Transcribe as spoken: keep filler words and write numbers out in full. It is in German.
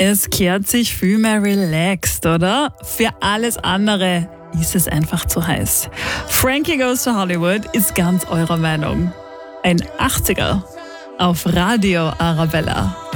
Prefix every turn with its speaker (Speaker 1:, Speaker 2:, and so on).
Speaker 1: Es kehrt sich viel mehr relaxed, oder? Für alles andere ist es einfach zu heiß. Frankie Goes to Hollywood ist ganz eurer Meinung. Ein achtziger auf Radio Arabella.